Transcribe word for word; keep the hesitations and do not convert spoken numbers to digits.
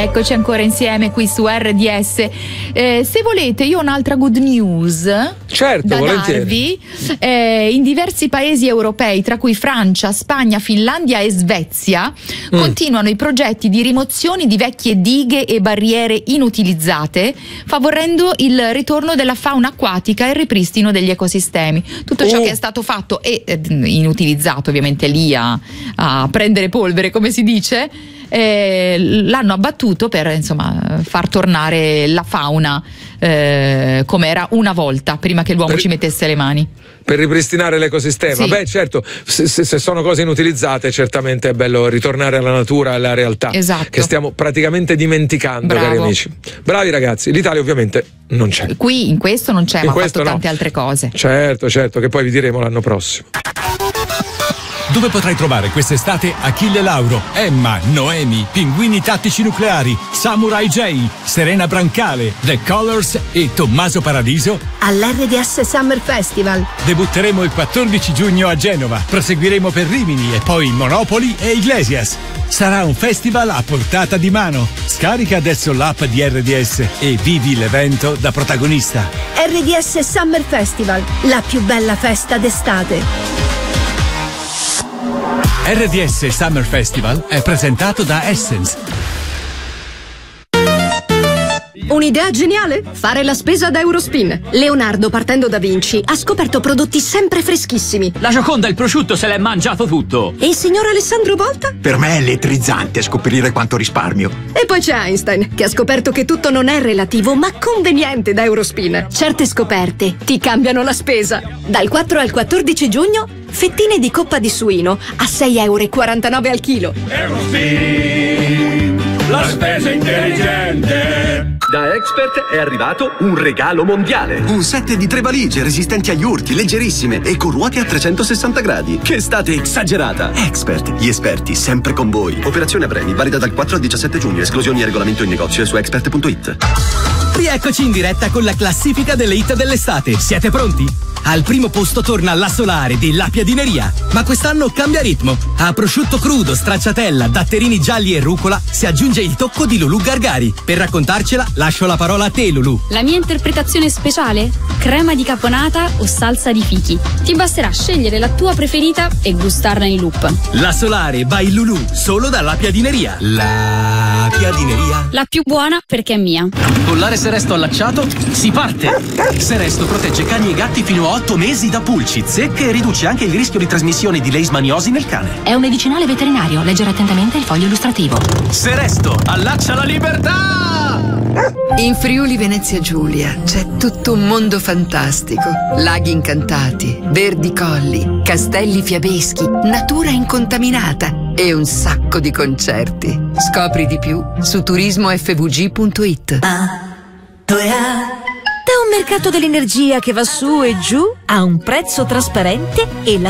Eccoci ancora insieme qui su R D S. Eh, se volete, io ho un'altra good news certo, da volentieri. darvi. Eh, in diversi paesi europei, tra cui Francia, Spagna, Finlandia e Svezia, mm. continuano i progetti di rimozione di vecchie dighe e barriere inutilizzate, favorendo il ritorno della fauna acquatica e il ripristino degli ecosistemi. Tutto ciò oh. che è stato fatto e eh, inutilizzato, ovviamente lì a, a prendere polvere, come si dice, eh, l'hanno abbattuto per insomma far tornare la fauna eh, come era una volta, prima che l'uomo per, ci mettesse le mani. Per ripristinare l'ecosistema. Sì. Beh, certo, se, se sono cose inutilizzate, certamente è bello ritornare alla natura, alla realtà, esatto. che stiamo praticamente dimenticando. Bravo. Cari amici. Bravi ragazzi, l'Italia ovviamente non c'è. Qui in questo non c'è, in ma ha questo fatto no. tante altre cose. Certo, certo, che poi vi diremo l'anno prossimo. Dove potrai trovare quest'estate Achille Lauro, Emma, Noemi, Pinguini Tattici Nucleari, Samurai J, Serena Brancale, The Colors e Tommaso Paradiso? All'R D S Summer Festival. Debutteremo il quattordici giugno a Genova, proseguiremo per Rimini e poi Monopoli e Iglesias. Sarà un festival a portata di mano. Scarica adesso l'app di R D S e vivi l'evento da protagonista. R D S Summer Festival, la più bella festa d'estate. R D S Summer Festival è presentato da Essence. Un'idea geniale? Fare la spesa da Eurospin. Leonardo, partendo da Vinci, ha scoperto prodotti sempre freschissimi. La Gioconda, il prosciutto, se l'è mangiato tutto. E il signor Alessandro Volta? Per me è elettrizzante scoprire quanto risparmio. E poi c'è Einstein, che ha scoperto che tutto non è relativo, ma conveniente da Eurospin. Certe scoperte ti cambiano la spesa. Dal quattro al quattordici giugno, fettine di coppa di suino a sei e quarantanove euro al chilo. Eurospin, la spesa intelligente. Da Expert è arrivato un regalo mondiale. Un set di tre valigie resistenti agli urti, leggerissime e con ruote a trecentosessanta gradi. Che estate esagerata. Expert, gli esperti sempre con voi. Operazione a premi, valida dal quattro al diciassette giugno. Esclusioni e regolamento in negozio e su expert punto it. Rieccoci in diretta con la classifica delle hit dell'estate. Siete pronti? Al primo posto torna La Solare della Piadineria, ma quest'anno cambia ritmo. A prosciutto crudo, stracciatella, datterini gialli e rucola si aggiunge il tocco di Lulù Gargari. Per raccontarcela lascio la parola a te, Lulù. La mia interpretazione speciale? Crema di caponata o salsa di fichi. Ti basterà scegliere la tua preferita e gustarla in loop. La Solare by Lulù, solo dalla Piadineria. La Piadineria. La più buona perché è mia. Collare Seresto allacciato, si parte! Seresto protegge cani e gatti fino a otto mesi da pulci, zecche e riduce anche il rischio di trasmissione di leishmaniosi nel cane. È un medicinale veterinario, leggere attentamente il foglio illustrativo. Seresto, allaccia la libertà! In Friuli Venezia Giulia c'è tutto un mondo fantastico. Laghi incantati, verdi colli, castelli fiabeschi, natura incontaminata e un sacco di concerti. Scopri di più su turismo f v g punto it. Da un mercato dell'energia che va su e giù a un prezzo trasparente e la